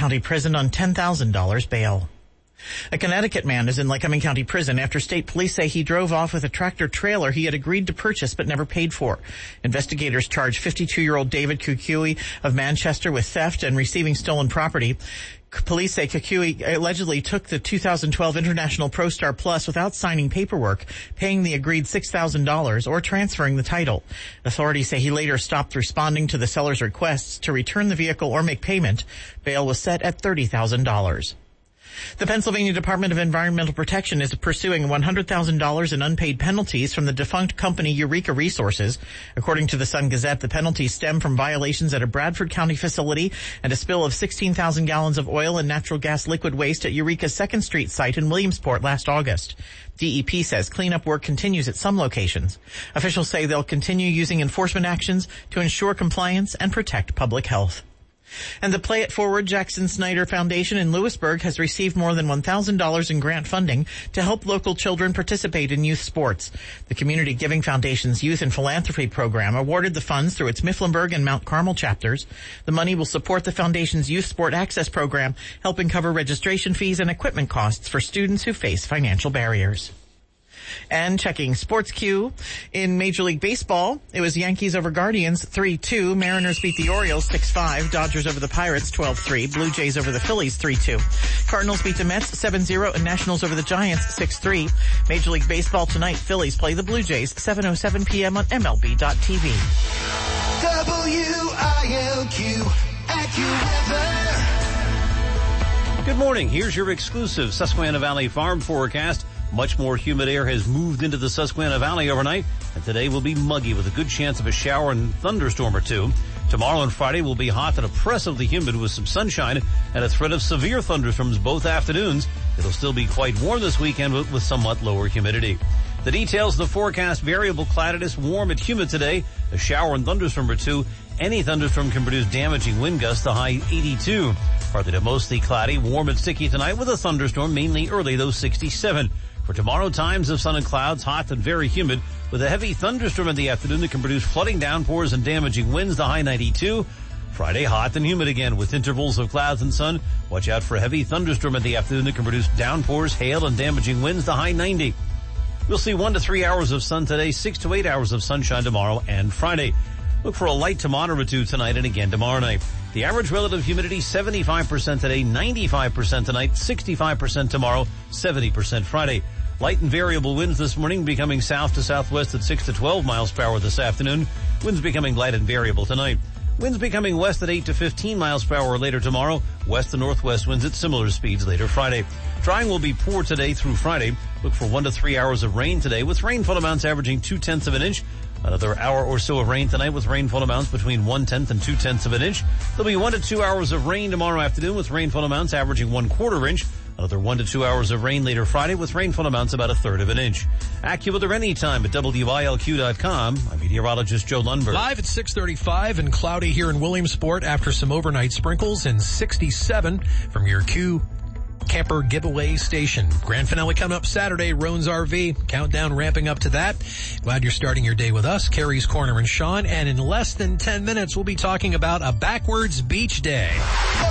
County Prison on $10,000 bail. A Connecticut man is in Lycoming County Prison after state police say he drove off with a tractor trailer he had agreed to purchase but never paid for. Investigators charged 52-year-old David Kukui of Manchester with theft and receiving stolen property. Police say Kukui allegedly took the 2012 International ProStar Plus without signing paperwork, paying the agreed $6,000 or transferring the title. Authorities say he later stopped responding to the seller's requests to return the vehicle or make payment. Bail was set at $30,000. The Pennsylvania Department of Environmental Protection is pursuing $100,000 in unpaid penalties from the defunct company Eureka Resources. According to the Sun Gazette, the penalties stem from violations at a Bradford County facility and a spill of 16,000 gallons of oil and natural gas liquid waste at Eureka's 2nd Street site in Williamsport last August. DEP says cleanup work continues at some locations. Officials say they'll continue using enforcement actions to ensure compliance and protect public health. And the Play It Forward Jackson Snyder Foundation in Lewisburg has received more than $1,000 in grant funding to help local children participate in youth sports. The Community Giving Foundation's Youth and Philanthropy Program awarded the funds through its Mifflinburg and Mount Carmel chapters. The money will support the foundation's Youth Sport Access Program, helping cover registration fees and equipment costs for students who face financial barriers. And checking Sports Q in Major League Baseball, it was Yankees over Guardians 3-2. Mariners beat the Orioles 6-5. Dodgers over the Pirates 12-3. Blue Jays over the Phillies 3-2. Cardinals beat the Mets 7-0 and Nationals over the Giants 6-3. Major League Baseball tonight, Phillies play the Blue Jays 7:07 p.m. on MLB.tv. WILQ AccuWeather. Good morning. Here's your exclusive Susquehanna Valley Farm forecast. Much more humid air has moved into the Susquehanna Valley overnight, and today will be muggy with a good chance of a shower and thunderstorm or two. Tomorrow and Friday will be hot and oppressively humid with some sunshine and a threat of severe thunderstorms both afternoons. It'll still be quite warm this weekend with somewhat lower humidity. The details of the forecast: variable cloudiness, warm and humid today, a shower and thunderstorm or two. Any thunderstorm can produce damaging wind gusts, the high 82. Partly to mostly cloudy, warm and sticky tonight with a thunderstorm, mainly early, though 67. For tomorrow, times of sun and clouds, hot and very humid, with a heavy thunderstorm in the afternoon that can produce flooding downpours and damaging winds, the high 92. Friday, hot and humid again with intervals of clouds and sun. Watch out for a heavy thunderstorm in the afternoon that can produce downpours, hail, and damaging winds, the high 90. We'll see 1 to 3 hours of sun today, 6 to 8 hours of sunshine tomorrow and Friday. Look for a light to moderate dew tonight and again tomorrow night. The average relative humidity, 75% today, 95% tonight, 65% tomorrow, 70% Friday. Light and variable winds this morning, becoming south to southwest at 6 to 12 miles per hour this afternoon. Winds becoming light and variable tonight. Winds becoming west at 8 to 15 miles per hour later tomorrow. West to northwest winds at similar speeds later Friday. Drying will be poor today through Friday. Look for 1 to 3 hours of rain today, with rainfall amounts averaging 0.2 of an inch. Another hour or so of rain tonight with rainfall amounts between 1/10 and 0.2 of an inch. There'll be 1 to 2 hours of rain tomorrow afternoon with rainfall amounts averaging 1/4 inch. Another 1 to 2 hours of rain later Friday with rainfall amounts about 1/3 of an inch. AccuWeather anytime at WILQ.com. I'm meteorologist Joe Lundberg. Live at 6:35 and cloudy here in Williamsport after some overnight sprinkles, and 67 from your Q Camper Giveaway Station. Grand finale coming up Saturday, Roan's RV. Countdown ramping up to that. Glad you're starting your day with us, Carrie's Corner and Sean. And in less than 10 minutes, we'll be talking about a backwards beach day.